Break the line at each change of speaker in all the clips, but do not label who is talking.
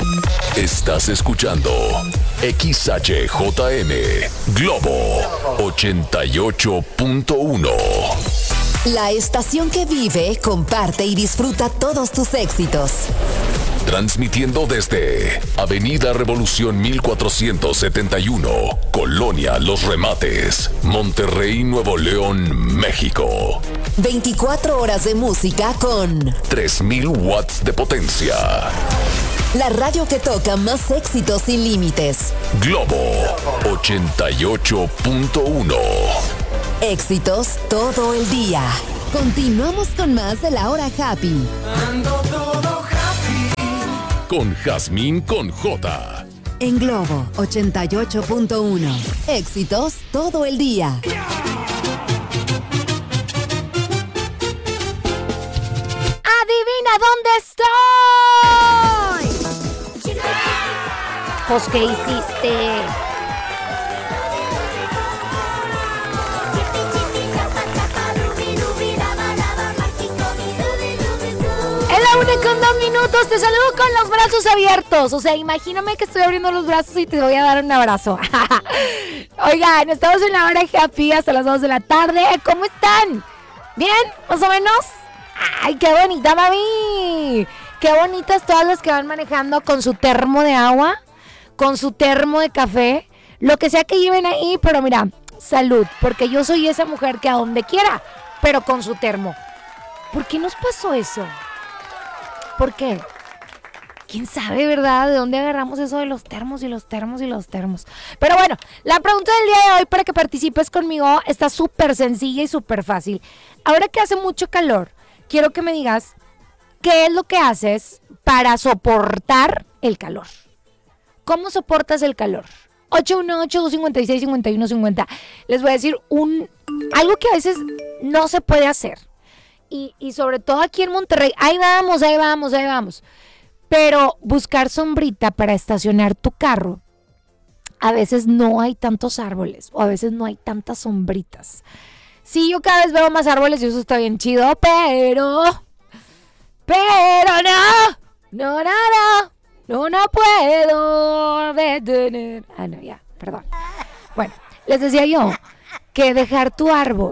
Estás escuchando XHJM Globo 88.1.
La estación que vive, comparte y disfruta todos tus éxitos.
Transmitiendo desde Avenida Revolución 1471, Colonia Los Remates, Monterrey, Nuevo León, México.
24 horas de música con
3000 watts de potencia.
La radio que toca más éxitos sin límites.
Globo 88.1.
Éxitos todo el día. Continuamos con más de la hora happy.
Ando todo happy.
Con Jazmín con J.
En Globo 88.1. Éxitos todo el día.
¡Adivina dónde estoy! Pues, ¿qué hiciste? Es la 1:02. Te saludo con los brazos abiertos. O sea, imagíname que estoy abriendo los brazos y te voy a dar un abrazo. Oigan, estamos en la hora happy hasta las 2 de la tarde. ¿Cómo están? ¿Bien? ¿Más o menos? ¡Ay, qué bonita, mami! Qué bonitas todas las que van manejando con su termo de agua, con su termo de café, lo que sea que lleven ahí, pero mira, salud, porque yo soy esa mujer que a donde quiera, pero con su termo. ¿Por qué nos pasó eso? ¿Por qué? ¿Quién sabe, verdad? ¿De dónde agarramos eso de los termos y los termos y los termos? Pero bueno, la pregunta del día de hoy para que participes conmigo está súper sencilla y súper fácil. Ahora que hace mucho calor, quiero que me digas qué es lo que haces para soportar el calor. ¿Cómo soportas el calor? 818-256-5150. Les voy a decir algo que a veces no se puede hacer. Y sobre todo aquí en Monterrey, ahí vamos. Pero buscar sombrita para estacionar tu carro, a veces no hay tantos árboles o a veces no hay tantas sombritas. Sí, yo cada vez veo más árboles y eso está bien chido, pero no puedo detener. No, ya, perdón. Bueno, les decía yo que dejar tu árbol.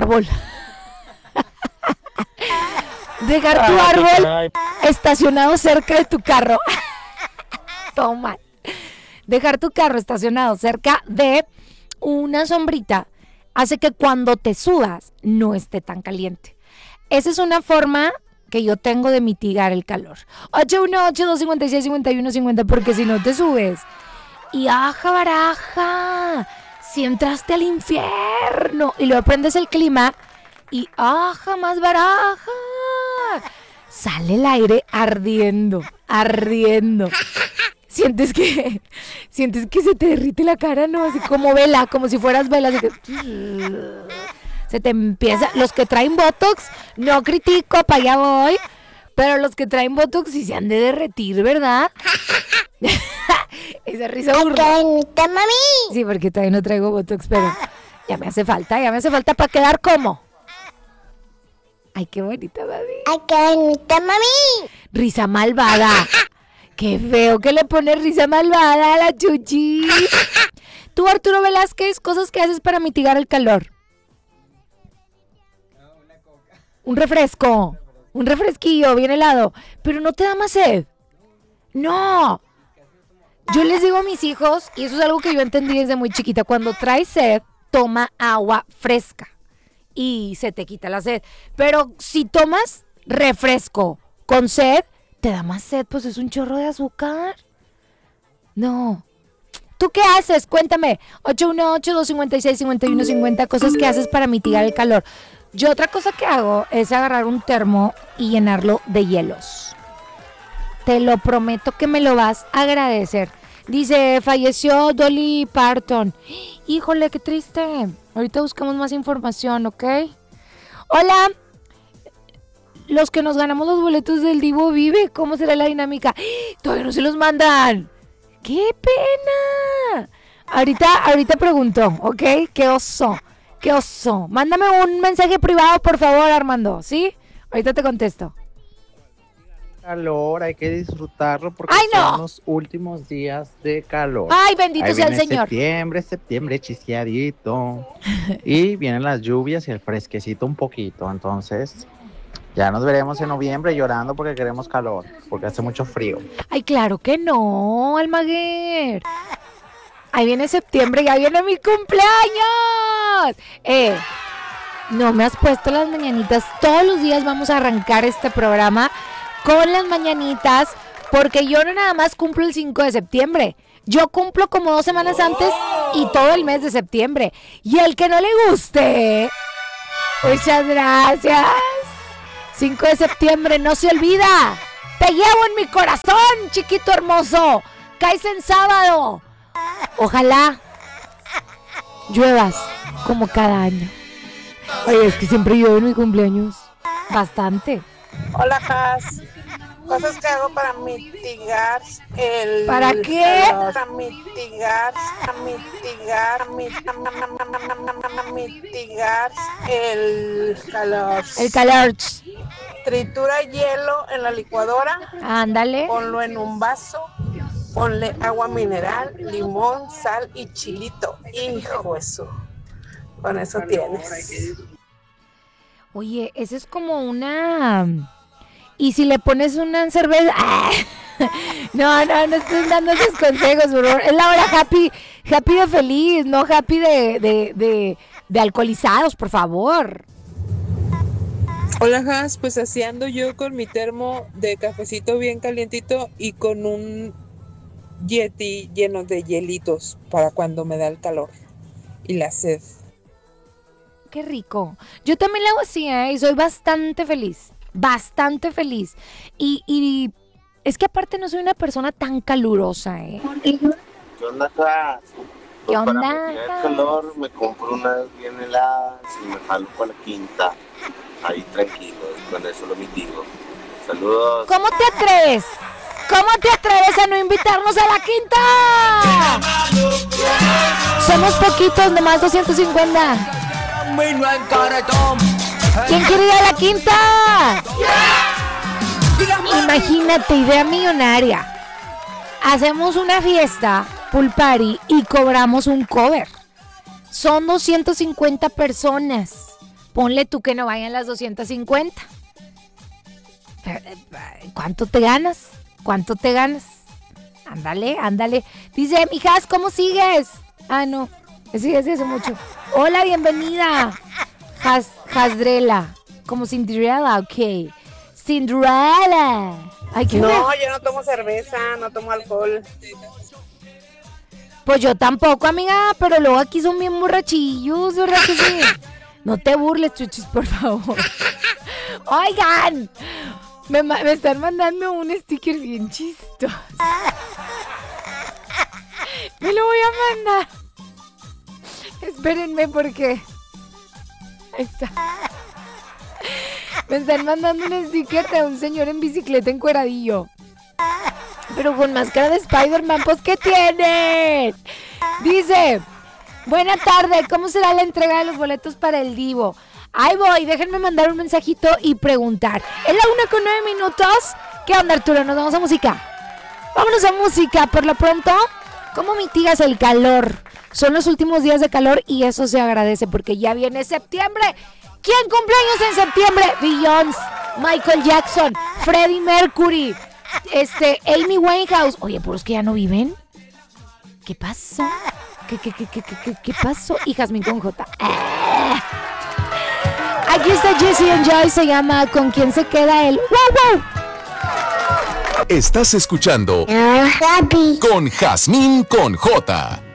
Dejar tu árbol estacionado cerca de tu carro. Todo mal. Dejar tu carro estacionado cerca de una sombrita hace que cuando te subas no esté tan caliente. Esa es una forma que yo tengo de mitigar el calor. 818-256-5150, porque si no te subes y aja baraja, si entraste al infierno y luego prendes el clima y aja más baraja, sale el aire ardiendo. Sientes que se te derrite la cara, ¿no? Así como vela, como si fueras vela. Así que se te empieza. Los que traen Botox, no critico, para allá voy. Pero los que traen Botox sí se han de derretir, ¿verdad? Esa risa burla.
Mami.
Sí, porque todavía no traigo Botox, pero ya me hace falta para quedar como. Ay, qué bonita, mami.
Ay, qué bonita, mami.
Risa malvada. Qué feo que le pones risa malvada a la Chuchi. Tú, Arturo Velázquez, cosas que haces para mitigar el calor. Un refresco. Un refresquillo bien helado. Pero no te da más sed. No. Yo les digo a mis hijos, y eso es algo que yo entendí desde muy chiquita, cuando traes sed, toma agua fresca y se te quita la sed. Pero si tomas refresco con sed, te da más sed, pues es un chorro de azúcar. No. ¿Tú qué haces? Cuéntame. 818-256-5150, cosas que haces para mitigar el calor. Yo otra cosa que hago es agarrar un termo y llenarlo de hielos. Te lo prometo que me lo vas a agradecer. Dice, falleció Dolly Parton. Híjole, qué triste. Ahorita buscamos más información, ¿ok? Hola. Los que nos ganamos los boletos del Divo Vive, ¿cómo será la dinámica? Todavía no se los mandan. ¡Qué pena! Ahorita pregunto, ¿ok? ¡Qué oso! Mándame un mensaje privado, por favor, Armando, ¿sí? Ahorita te contesto.
Calor, hay que disfrutarlo porque
¡Ay, no!
son los últimos días de calor.
Ay, bendito
Ahí
sea el
viene
Señor.
Septiembre chisqueadito. Y vienen las lluvias y el fresquecito un poquito. Entonces, ya nos veremos en noviembre llorando porque queremos calor, porque hace mucho frío.
Ay, claro que no, Almaguer. Ahí viene septiembre, ya viene mi cumpleaños. No me has puesto las mañanitas. Todos los días vamos a arrancar este programa con las mañanitas, porque yo no nada más cumplo el 5 de septiembre. Yo cumplo como 2 semanas antes y todo el mes de septiembre. Y el que no le guste, muchas gracias. 5 de septiembre, no se olvida. Te llevo en mi corazón, chiquito hermoso. Caes en sábado. Ojalá lluevas como cada año. Oye, es que siempre llueve en mi cumpleaños. Bastante.
Hola, Has. Cosas que hago para mitigar el...
¿Para qué?
calor. Para mitigar el calor.
El calor.
Tritura hielo en la licuadora.
Ándale.
Ponlo en un vaso. Ponle agua mineral, limón, sal y chilito. Hijo eso. Con eso tienes.
Oye, eso es como una... Y si le pones una cerveza... ¡Ah! No estoy dando esos consejos, por favor. Es la hora happy de feliz, no happy de alcoholizados, por favor.
Hola, Has, pues así ando yo con mi termo de cafecito bien calientito y con un Yeti lleno de hielitos para cuando me da el calor y la sed.
Qué rico. Yo también lo hago así, y soy bastante feliz. Bastante feliz. Y es que aparte no soy una persona tan calurosa,
¿Qué onda, Has?
¿Qué
Pues
onda?
para mitigar el calor me compro unas bien heladas y me jalo para la quinta. Ahí tranquilo, y con eso lo mitigo. Saludos.
¿Cómo te atreves? ¿Cómo te atreves a no invitarnos a la quinta? Somos poquitos, nomás 250. ¿Quién quiere ir a la quinta? Imagínate, idea millonaria. Hacemos una fiesta, pool party, y cobramos un cover. Son 250 personas. Ponle tú que no vayan las 250. ¿Cuánto te ganas? ¿Cuánto te ganas? Ándale. Dice, mijas, ¿cómo sigues? Ah, no. Sí, hace mucho. Hola, bienvenida. Hasdrela. Como Cinderella, ok. Cinderella. Ay, ¿qué
No,
me...
yo no tomo cerveza, no tomo alcohol.
Pues yo tampoco, amiga, pero luego aquí son bien borrachillos, ¿verdad que sí? No te burles, chuchis, por favor. Oigan, me están mandando un sticker bien chistoso. Me lo voy a mandar. Espérenme porque... Ahí está. Me están mandando un sticker de un señor en bicicleta encueradillo. Pero con máscara de Spider-Man, pues ¿qué tienen? Dice, buena tarde, ¿cómo será la entrega de los boletos para el Divo? Ahí voy, déjenme mandar un mensajito y preguntar. Es la 1:09. ¿Qué onda, Arturo? ¿Nos vamos a música? Vámonos a música, por lo pronto. ¿Cómo mitigas el calor? Son los últimos días de calor y eso se agradece porque ya viene septiembre. ¿Quién cumpleaños en septiembre? Beyoncé, Michael Jackson, Freddie Mercury, Amy Winehouse. Oye, ¿por los que ya no viven? ¿Qué pasó? ¿Qué pasó? Y Jazmín con J. Aquí está Jesse and Joy, se llama ¿Con quién se queda él? ¡Wow, wow!
Estás escuchando
Happy.
con Jazmín con J.